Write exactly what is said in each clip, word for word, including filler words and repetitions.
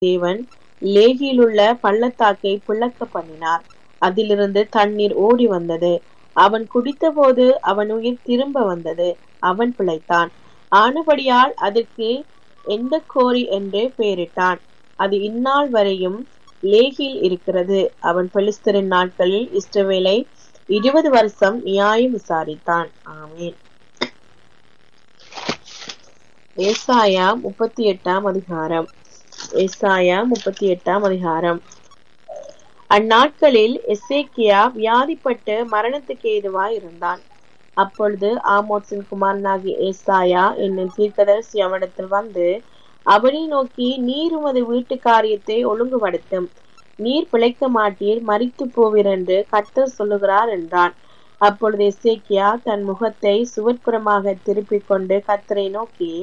தேவன் லேகியிலுள்ள பள்ளத்தாக்கை பிளக்க பண்ணினார். அதிலிருந்து தண்ணீர் ஓடி வந்தது. அவன் குடித்தபோது அவன் உயிர் திரும்ப வந்தது. அவன் பிழைத்தான். ஆனபடியால் அதற்கு எந்த கோரி என்று பெயரிட்டான். அது இந்நாள் வரையும் லேகியில் இருக்கிறது. அவன் பெலிஸ்தரின் நாட்களில் இஸ்ரவேலை இருபது வருஷம் நியாயம் விசாரித்தான். ஆமென். ஏசாயா முப்பத்தி எட்டாம் அதிகாரம். ஏசாயா முப்பத்தி எட்டாம் அதிகாரம். அந்நாட்களில் எசேக்கியா வியாதிப்பட்டு மரணத்துக்கு ஏதுவாய் இருந்தான். அப்பொழுது ஆமோத்சின் குமாரனாகிய ஏசாயா என்னும் தீர்க்கதரிசி அவனிடத்தில் வந்து அவனை நோக்கி, நீர் உமது வீட்டு காரியத்தை ஒழுங்குபடுத்தும், நீர் பிழைக்க மாட்டீர், மரித்து போவீர் என்று கர்த்தர் சொல்லுகிறார் என்றான். அப்பொழுது எசேக்கியா தன் முகத்தை சுவர்ப்புறமாக திருப்பிக் கொண்டு கர்த்தரை நோக்கி,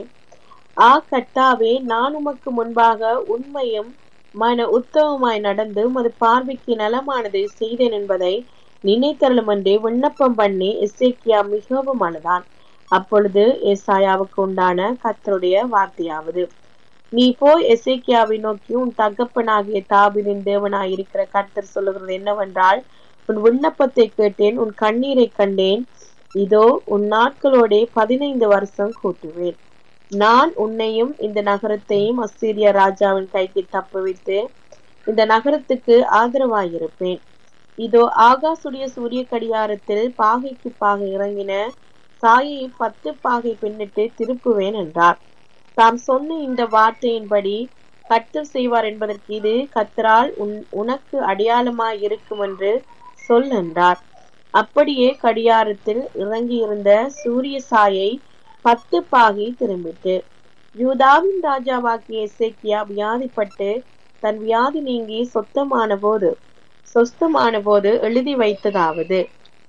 ஆ கர்த்தாவே, நான் உமக்கு முன்பாக உண்மையும் மன உத்தமமாய் நடந்து உமது பார்வைக்கு நலமானதை செய்தேன் என்பதை நினைத்தருளும் என்று விண்ணப்பம் பண்ணி எசேக்கியா மிகவும் அழுதான். அப்பொழுது ஏசாயாவுக்கு உண்டான கர்த்தருடைய வார்த்தையாவது, நீ போய் எசேக்கியாவை நோக்கி, உன் தகப்பனாகிய தாவீதின் தேவனாய் இருக்கிற கர்த்தர் சொல்லுகிறது என்னவென்றால், உன் விண்ணப்பத்தை கேட்டேன், உன் கண்ணீரை கண்டேன். இதோ உன் நாட்களோட பதினைந்து வருஷம் கூட்டுவேன். நான் உன்னையும் இந்த நகரத்தையும் அசீரியா ராஜாவின் கைக்கு தப்புவித்து இந்த நகரத்துக்கு ஆதரவாயிருப்பேன். இதோ ஆகாசுடைய சூரிய கடியாரத்தில் பாகைக்கு பாகை இறங்கின சாயை பத்து பாகை பின்னிட்டு திருப்புவேன் என்றார். தாம் சொன்ன இந்த வார்த்தையின்படி கர்த்தர் செய்வார் என்பதற்கு இது கர்த்தரால் உன் உனக்கு அடையாளமாய் இருக்கும் என்று சொல் என்றார். அப்படியே கடியாரத்தில் இறங்கியிருந்த சூரிய சாயை பத்து பாகை திரும்பிட்டு, யூதாவின் ராஜாவாகிய எசேக்கியா வியாதிப்பட்டு தன் வியாதி நீங்கி சொத்தமான போது சொஸ்தமான போது எழுதி வைத்ததாவது,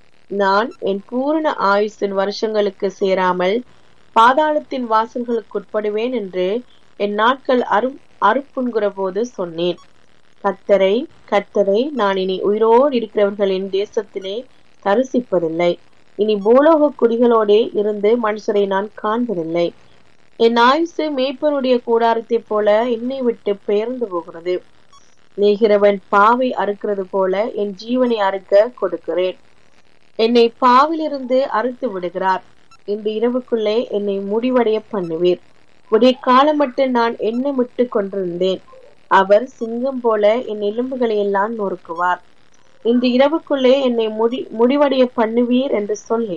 நான் என் பூரண ஆயுசின் வருஷங்களுக்கு சேராமல் பாதாளத்தின் வாசல்களுக்கு உட்படுவேன் என்று என் நாட்கள் அரு அறுப்புண்கிற போது சொன்னேன். கர்த்தரை கர்த்தரை நான் இனி உயிரோடு இருக்கிறவர்களின் தேசத்திலே தரிசிப்பதில்லை. இனி பூலோக குடிகளோடே இருந்து மனுஷரை நான் காண்பதில்லை. என் ஆயுசு மேய்ப்பனுடைய கூடாரத்தை போல என்னை விட்டு பெயர்ந்து போகிறது. நெய்கிறவன் பாவை அறுக்கிறது போல என் ஜீவனை அறுக்க கொடுக்கிறேன். என்னை பாவிலிருந்து அறுத்து விடுகிறார். இன்று இரவுக்குள்ளே என்னை முடிவடைய பண்ணுவீர். உடைய காலம் மட்டும் நான் எண்ணமிட்டு கொண்டிருந்தேன். அவர் சிங்கம் போல என் எலும்புகளை எல்லாம் நொறுக்குவார். இன்று இரவுக்குள்ளே என்னை முடி முடிவடைய பண்ணுவீர் என்று சொல்லி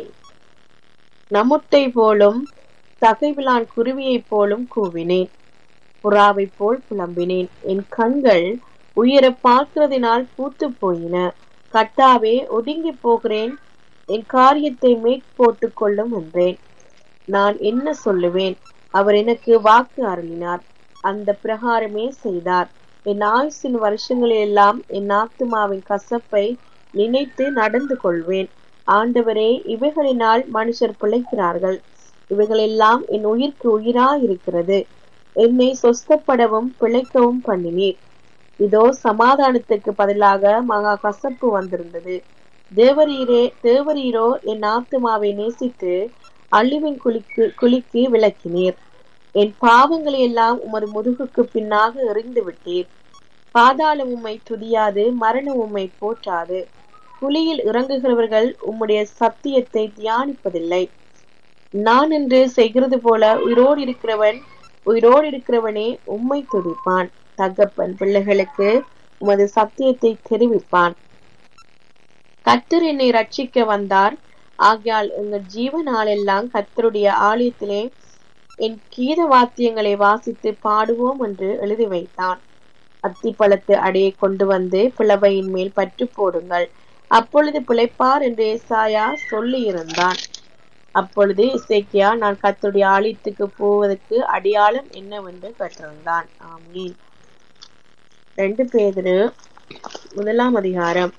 நமுட்டை போலும் தகைவிலான் குருவியை போலும் கூவினேன். புறாவை போல் புலம்பினேன். என் கண்கள் உயர பார்க்கிறதினால் பூத்து போயின. கர்த்தாவே, ஒதுங்கி போகிறேன், என் காரியத்தை மேற் போட்டு கொள்ளும் என்றேன். நான் என்ன சொல்லுவேன்? அவர் எனக்கு வாக்கு அருளினார், அந்த பிரகாரமே செய்தார். என் ஆயுசின் வருஷங்களெல்லாம் என் ஆத்துமாவின் கசப்பை நினைத்து நடந்து கொள்வேன். ஆண்டவரே, இவைகளினால் மனுஷர் பிழைக்கிறார்கள். இவைகளெல்லாம் என் உயிர்க்கு உயிராயிருக்கிறது. என்னை சொஸ்தப்படவும் பிழைக்கவும் பண்ணினீர். இதோ சமாதானத்துக்கு பதிலாக மகா கசப்பு வந்திருந்தது. தேவரீரே தேவரீரோ என் ஆத்துமாவை நேசித்து அழிவின் குளிக்கு குளிக்கு விளக்கினீர். என் பாவங்களை எல்லாம் உமது முதுகுக்கு பின்னாக எறிந்து விட்டீர். பாதாளம் உம்மை துதியாது, மரணம் உம்மை போற்றாது. குழியில் இறங்குகிறவர்கள் உம்முடைய சத்தியத்தை தியானிப்பதில்லை. நான் என்று செய்கிறது போல உயிரோடு இருக்கிறவன் உயிரோடு இருக்கிறவனே உம்மை துதிப்பான். தகப்பன் பிள்ளைகளுக்கு உமது சத்தியத்தை தெரிவிப்பான். கர்த்தர் என்னை ரட்சிக்க வந்தார். ஆகையால் எங்கள் ஜீவனாலெல்லாம் கர்த்தருடைய ஆலயத்திலே என் கீத வாத்தியங்களை வாசித்து பாடுவோம் என்று எழுதி வைத்தான். அத்திப்பழத்து அடையை கொண்டு வந்து பிளவையின் மேல் பற்று போடுங்கள், அப்பொழுது பிழைப்பார் என்று ஏசாயா சொல்லி இருந்தான். அப்பொழுது எசேக்கியா, நான் கர்த்தருடைய ஆலயத்துக்கு போவதற்கு அடையாளம் என்னவென்று கேட்டிருந்தான். ஆமீன். ரெண்டு பேதுரு முதலாம் அதிகாரம்.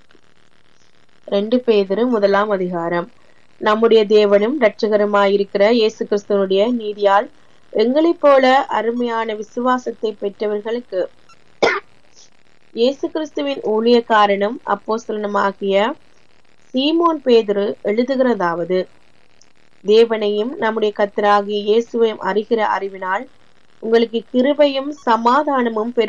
ரெண்டு பேதுரு முதலாம் அதிகாரம். நம்முடைய தேவனும் இரட்சகருமாயிருக்கிற இயேசு கிறிஸ்துவனுடைய நீதியால் எங்களைப் போல அருமையான விசுவாசத்தை பெற்றவர்களுக்கு இயேசு கிறிஸ்துவின் ஊழியக்காரனும் அப்போஸ்தலனுமாகிய சீமோன் பேதுரு எழுதுகிறதாவது, தேவனையும் நம்முடைய கர்த்தராகிய இயேசுவையும் அறிகிற அறிவினால் உங்களுக்கு கிருபையும் சமாதானமும் பெரு